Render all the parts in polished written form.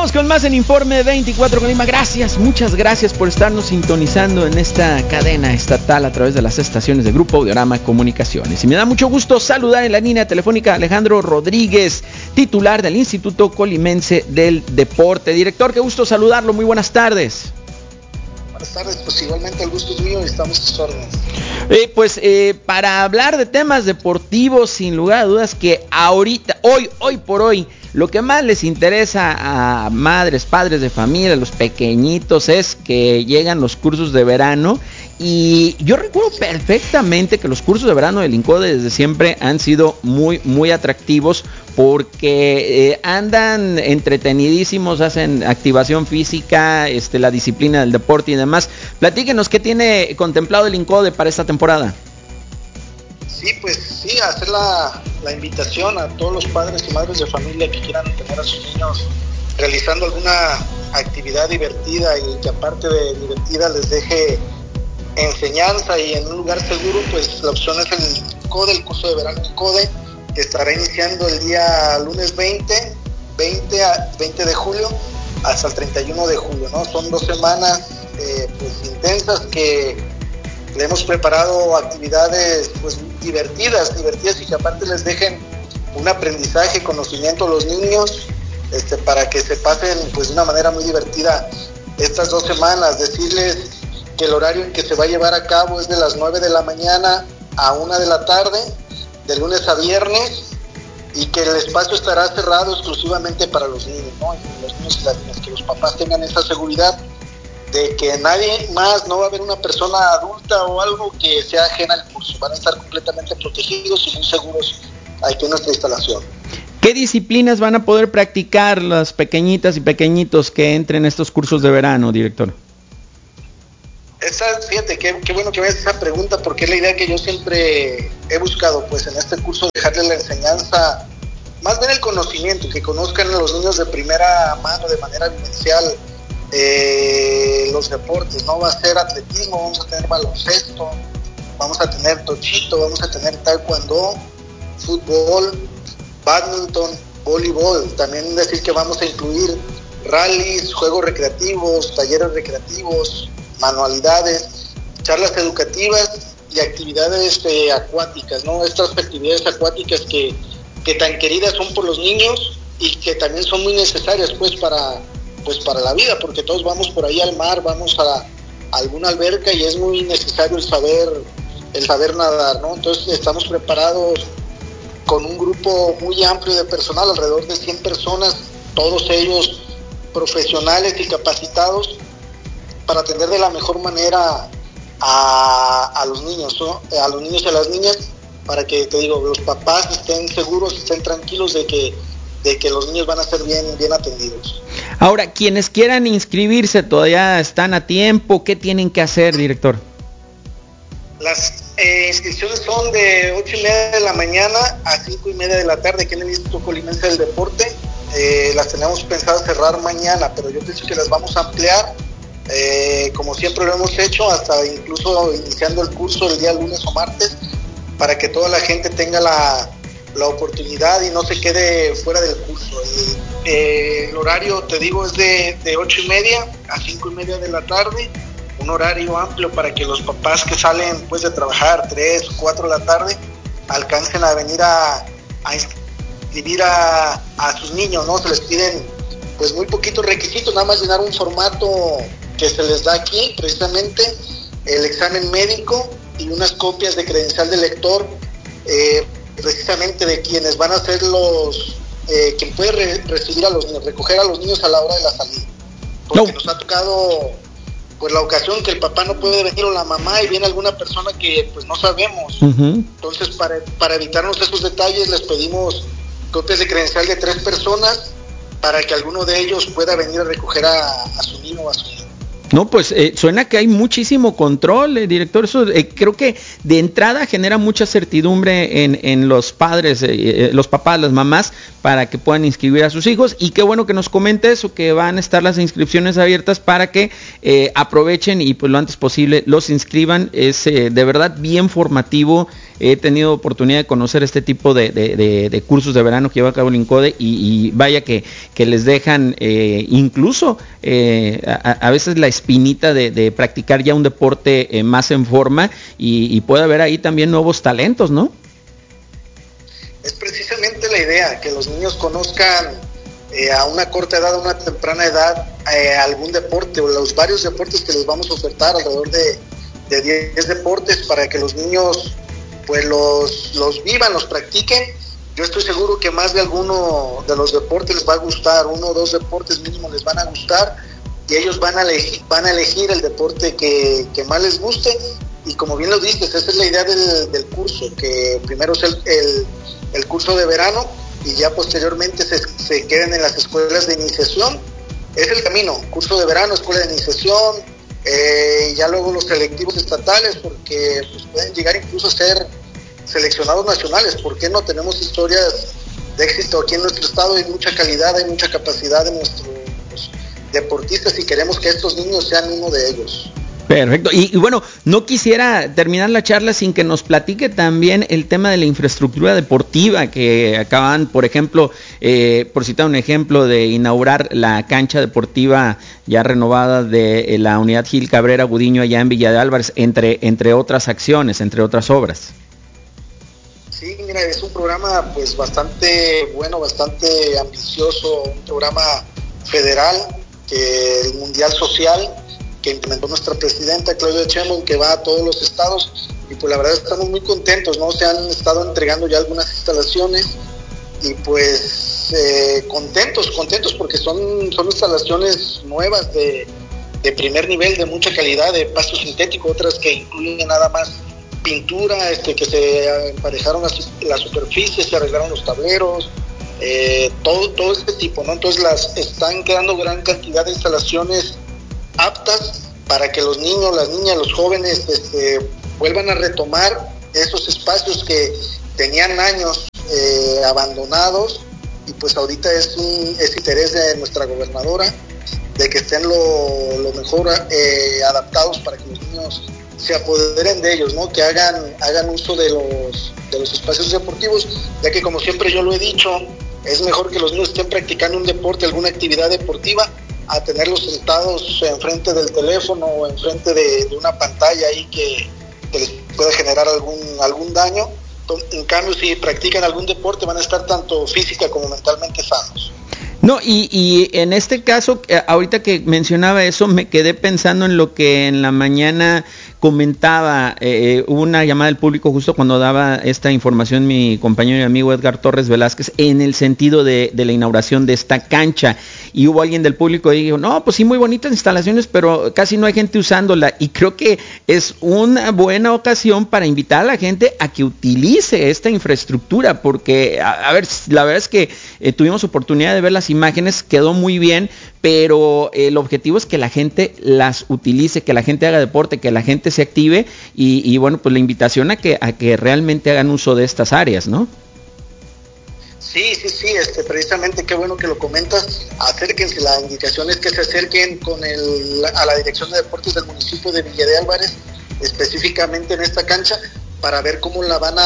Continuamos con más en Informe 24 Colima. Gracias, muchas gracias por estarnos sintonizando en esta cadena estatal a través de las estaciones de Grupo Audiorama Comunicaciones. Y me da mucho gusto saludar en la línea telefónica a Alejandro Rodríguez, titular del Instituto Colimense del Deporte. Director, qué gusto saludarlo, muy buenas tardes. Buenas tardes, pues igualmente el gusto es mío y estamos a sus órdenes. Para hablar de temas deportivos, sin lugar a dudas que ahorita, hoy por hoy, lo que más les interesa a madres, padres de familia, los pequeñitos, es que llegan los cursos de verano. Y yo recuerdo perfectamente que los cursos de verano del INCODE desde siempre han sido muy, muy atractivos porque andan entretenidísimos, hacen activación física, la disciplina del deporte y demás. Platíquenos, ¿qué tiene contemplado el INCODE para esta temporada? Sí, hacer la invitación a todos los padres y madres de familia que quieran tener a sus niños realizando alguna actividad divertida y que aparte de divertida les deje enseñanza y en un lugar seguro, pues la opción es el CODE, el curso de verano del CODE, que estará iniciando el día lunes 20 de julio hasta el 31 de julio, ¿no? Son 2 semanas pues intensas que le hemos preparado actividades pues divertidas y que aparte les dejen un aprendizaje, conocimiento a los niños, para que se pasen pues de una manera muy divertida estas 2 semanas. Decirles que el horario en que se va a llevar a cabo es de las 9 de la mañana a 1 de la tarde, de lunes a viernes, y que el espacio estará cerrado exclusivamente para los niños, ¿no? Y los niños y las niñas, que los papás tengan esa seguridad de que nadie más, no va a haber una persona adulta o algo que sea ajena al curso. Van a estar completamente protegidos y muy seguros aquí en nuestra instalación. ¿Qué disciplinas van a poder practicar las pequeñitas y pequeñitos que entren en estos cursos de verano, director? Fíjate, qué bueno que me hagas esa pregunta, porque es la idea que yo siempre he buscado, pues en este curso dejarles la enseñanza, más bien el conocimiento, que conozcan a los niños de primera mano, de manera vivencial, los deportes, ¿no? Va a ser atletismo, vamos a tener baloncesto, vamos a tener tochito, vamos a tener taekwondo, fútbol, bádminton, voleibol. También decir que vamos a incluir rallies, juegos recreativos, talleres recreativos, manualidades, charlas educativas y actividades acuáticas, ¿no? Estas actividades acuáticas que tan queridas son por los niños y que también son muy necesarias pues para la vida, porque todos vamos por ahí al mar, vamos a alguna alberca y es muy necesario el saber nadar, ¿no? Entonces estamos preparados con un grupo muy amplio de personal, alrededor de 100 personas, todos ellos profesionales y capacitados para atender de la mejor manera a los niños, ¿no? A los niños y a las niñas, para que, te digo, los papás estén seguros, estén tranquilos de que los niños van a ser bien atendidos. Ahora, quienes quieran inscribirse todavía están a tiempo. ¿Qué tienen que hacer, director? Las inscripciones son de 8:30 de la mañana a 5:30 de la tarde aquí en el Instituto Colimense del Deporte. Las tenemos pensado cerrar mañana, pero yo pienso que las vamos a ampliar, como siempre lo hemos hecho, hasta incluso iniciando el curso el día lunes o martes, para que toda la gente tenga la oportunidad y no se quede fuera del curso. El horario, te digo, es de 8:30 a 5:30 de la tarde, un horario amplio para que los papás que salen pues de trabajar 3 o 4 de la tarde alcancen a venir a inscribir a sus niños, ¿no? Se les piden pues muy poquitos requisitos, nada más llenar un formato que se les da aquí, precisamente el examen médico y unas copias de credencial de lector, precisamente de quienes van a ser quien puede recibir a los niños, recoger a los niños a la hora de la salida, porque nos ha tocado pues la ocasión que el papá no puede venir o la mamá y viene alguna persona que pues no sabemos. Entonces para evitarnos esos detalles les pedimos copias de credencial de 3 personas para que alguno de ellos pueda venir a recoger a su niño o a su niña. No, pues suena que hay muchísimo control, director. Eso creo que de entrada genera mucha certidumbre en los padres, los papás, las mamás, para que puedan inscribir a sus hijos. Y qué bueno que nos comente eso, que van a estar las inscripciones abiertas para que aprovechen y pues lo antes posible los inscriban. Es de verdad bien formativo he tenido oportunidad de conocer este tipo de cursos de verano que lleva a cabo el INCODE y vaya que les dejan incluso a veces la espinita de practicar ya un deporte más en forma y puede haber ahí también nuevos talentos, ¿no? Es precisamente la idea, que los niños conozcan a una corta edad, a una temprana edad, algún deporte o los varios deportes que les vamos a ofertar, alrededor de 10 deportes, para que los niños pues los vivan, los practiquen. Yo estoy seguro que más de alguno de los deportes les va a gustar, 1 o 2 deportes mínimo les van a gustar, y ellos van a elegir el deporte que más les guste. Y como bien lo dices, esa es la idea del curso, que primero es el curso de verano y ya posteriormente se queden en las escuelas de iniciación. Es el camino, curso de verano, escuela de iniciación, ya luego los selectivos estatales, porque pues, pueden llegar incluso a ser seleccionados nacionales. ¿Por qué no? Tenemos historias de éxito aquí en nuestro estado, hay mucha calidad, hay mucha capacidad de nuestros deportistas y queremos que estos niños sean uno de ellos. Perfecto. Y bueno, no quisiera terminar la charla sin que nos platique también el tema de la infraestructura deportiva que acaban, por ejemplo, por citar un ejemplo, de inaugurar la cancha deportiva ya renovada de la Unidad Gil Cabrera Gudiño allá en Villa de Álvarez, entre otras acciones, entre otras obras. Sí, mira, es un programa pues bastante bueno, bastante ambicioso, un programa federal, el Mundial Social, que implementó nuestra presidenta Claudia Sheinbaum, que va a todos los estados, y pues la verdad estamos muy contentos, ¿no? Se han estado entregando ya algunas instalaciones y pues contentos porque son instalaciones nuevas de primer nivel, de mucha calidad, de pasto sintético, otras que incluyen nada más pintura, que se emparejaron las superficies, se arreglaron los tableros, todo este tipo, ¿no? Entonces están quedando gran cantidad de instalaciones aptas para que los niños, las niñas, los jóvenes vuelvan a retomar esos espacios que tenían años abandonados, y pues ahorita es interés de nuestra gobernadora de que estén lo mejor adaptados para que los niños se apoderen de ellos, ¿no? Que hagan uso de los espacios deportivos, ya que como siempre yo lo he dicho, es mejor que los niños estén practicando un deporte, alguna actividad deportiva, a tenerlos sentados enfrente del teléfono o enfrente de una pantalla ahí que les pueda generar algún daño. En cambio, si practican algún deporte, van a estar tanto física como mentalmente sanos. No, y en este caso, ahorita que mencionaba eso, me quedé pensando en lo que en la mañana comentaba, hubo una llamada del público justo cuando daba esta información mi compañero y amigo Edgar Torres Velázquez, en el sentido de la inauguración de esta cancha, y hubo alguien del público que dijo, no, pues sí, muy bonitas instalaciones, pero casi no hay gente usándola, y creo que es una buena ocasión para invitar a la gente a que utilice esta infraestructura, porque, a ver, la verdad es que tuvimos oportunidad de ver las imágenes, quedó muy bien, pero el objetivo es que la gente las utilice, que la gente haga deporte, que la gente se active y bueno, pues la invitación a que realmente hagan uso de estas áreas, ¿no? Sí, precisamente qué bueno que lo comentas. Acérquense, la indicación es que se acerquen a la Dirección de Deportes del municipio de Villa de Álvarez, específicamente en esta cancha, para ver cómo la van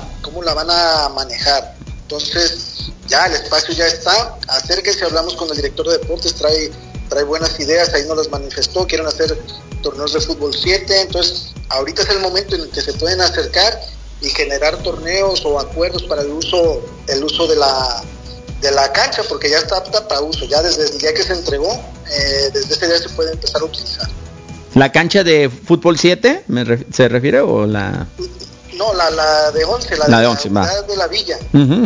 a manejar. Entonces, ya el espacio ya está, acérquense, hablamos con el director de deportes, trae buenas ideas, ahí nos las manifestó, quieren hacer torneos de fútbol 7, entonces ahorita es el momento en el que se pueden acercar y generar torneos o acuerdos para el uso de la cancha, porque ya está apta para uso, ya desde el día que se entregó, desde ese día se puede empezar a utilizar. ¿La cancha de fútbol 7 se refiere o la...? No, la de 11, la de 11, la de la Villa.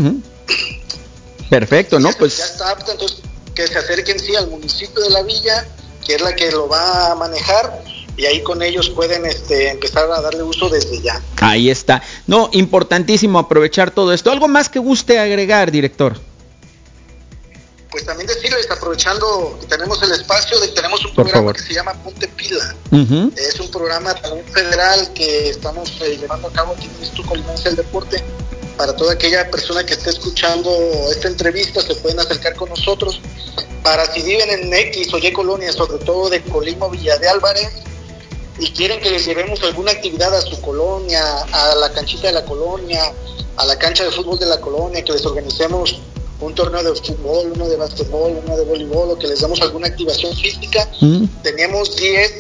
Perfecto, ¿no? Pues ya está apta, entonces que se acerquen sí al municipio de la Villa, que es la que lo va a manejar, y ahí con ellos pueden empezar a darle uso desde ya. Ahí está. No, importantísimo aprovechar todo esto. ¿Algo más que guste agregar, director? Pues también decirles, aprovechando que tenemos el espacio, tenemos un programa que se llama Ponte Pila. Es un programa también federal que estamos llevando a cabo aquí en el Instituto Colimense del Deporte. Para toda aquella persona que esté escuchando esta entrevista, se pueden acercar con nosotros. Para si viven en X o Y colonias, sobre todo de Colima, Villa de Álvarez, y quieren que les llevemos alguna actividad a su colonia, a la canchita de la colonia, a la cancha de fútbol de la colonia, que les organicemos un torneo de fútbol, uno de básquetbol, uno de voleibol, o que les damos alguna activación física. Teníamos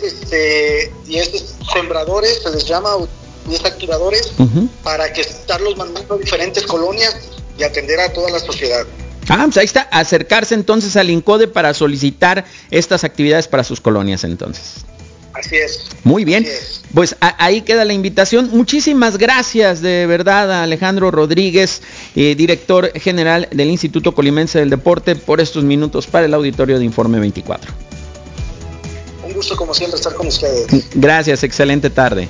10 sembradores, se les llama, 10 activadores, para que estarlos mandando a diferentes colonias y atender a toda la sociedad. Pues ahí está, acercarse entonces al INCODE para solicitar estas actividades para sus colonias entonces. Así es. Muy bien, pues ahí queda la invitación. Muchísimas gracias de verdad a Alejandro Rodríguez, director general del Instituto Colimense del Deporte, por estos minutos para el auditorio de Informe 24. Un gusto como siempre estar con ustedes. Gracias, excelente tarde.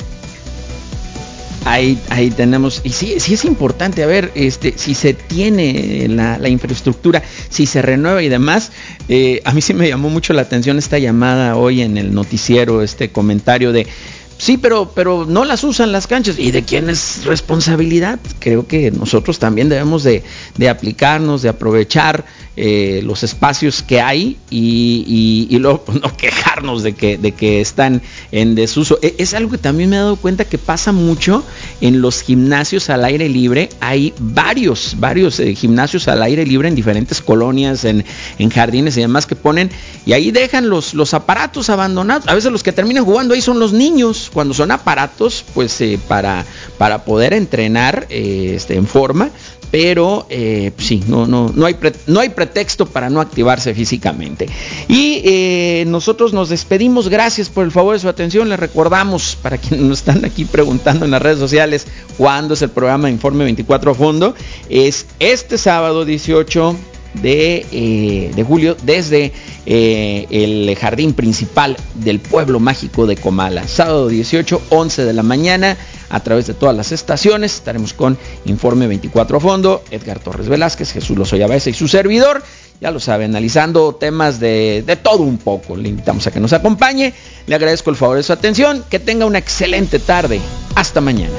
Ahí tenemos, y sí es importante, a ver, si se tiene la infraestructura, si se renueva y demás. A mí sí me llamó mucho la atención esta llamada hoy en el noticiero, este comentario de, sí, pero no las usan las canchas. ¿Y de quién es responsabilidad? Creo que nosotros también debemos de aplicarnos, de aprovechar los espacios que hay y luego no quejarnos de que están en desuso. Es algo que también me he dado cuenta que pasa mucho en los gimnasios al aire libre. Hay varios gimnasios al aire libre en diferentes colonias, en jardines y demás, que ponen, y ahí dejan los aparatos abandonados. A veces los que terminan jugando ahí son los niños, cuando son aparatos pues para poder entrenar en forma. Pero sí, no hay pretexto para no activarse físicamente. Y nosotros nos despedimos. Gracias por el favor de su atención. Les recordamos, para quienes nos están aquí preguntando en las redes sociales cuándo es el programa de Informe 24 a fondo, es este sábado 18 de julio desde el jardín principal del pueblo mágico de Comala. Sábado 18, 11 de la mañana, a través de todas las estaciones. Estaremos con Informe 24 a fondo, Edgar Torres Velázquez, Jesús Lozoya Baeza y su servidor. Ya lo sabe, analizando temas de todo un poco. Le invitamos a que nos acompañe. Le agradezco el favor de su atención. Que tenga una excelente tarde. Hasta mañana.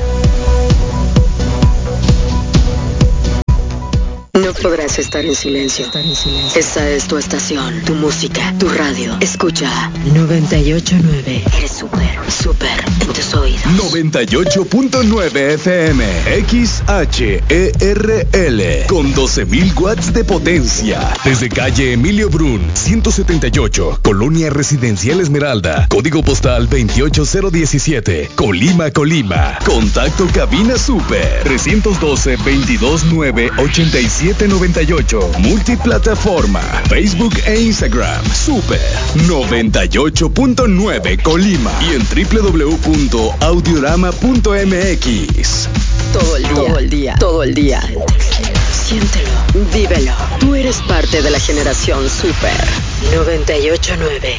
No podrás estar en silencio. Esta es tu estación, tu música, tu radio. Escucha 98.9. Eres súper en tus oídos. 98.9 FM XHERL con 12.000 watts de potencia. Desde calle Emilio Brun, 178, Colonia Residencial Esmeralda, código postal 28017, Colima. Contacto cabina super 312-229-8798. Multiplataforma, Facebook e Instagram. Super 98.9 Colima y en www.audiorama.mx. Todo el día. Siéntelo, vívelo. Tú eres parte de la generación Super 98.9.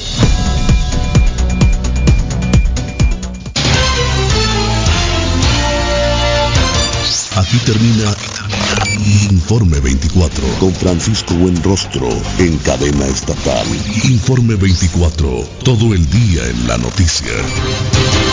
Aquí termina Informe 24 con Francisco Buenrostro en cadena estatal. Informe 24, todo el día en la noticia.